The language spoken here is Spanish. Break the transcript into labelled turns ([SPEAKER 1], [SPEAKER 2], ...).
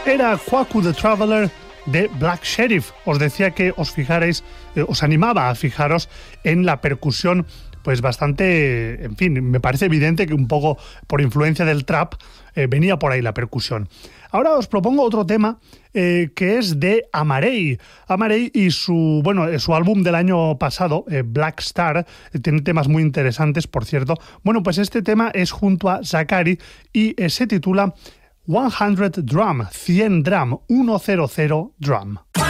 [SPEAKER 1] era Kwaku the Traveler de Black Sheriff. Os decía que os fijarais, os animaba a fijaros en la percusión, pues bastante, en fin, me parece evidente que un poco por influencia del trap venía por ahí la percusión. Ahora os propongo otro tema que es de Amarey. Amarey y su álbum del año pasado, Black Star, tiene temas muy interesantes, por cierto. Bueno, pues este tema es junto a Zakari y se titula 100 Drum, 100 Drum, 100 Drum.